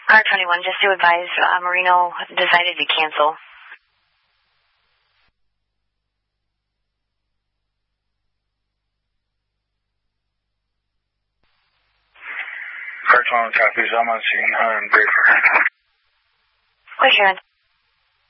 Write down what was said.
R21, just to advise, Marino decided to cancel. R21 copies. I'm on scene. I'm Brafer. Quick, Sharon.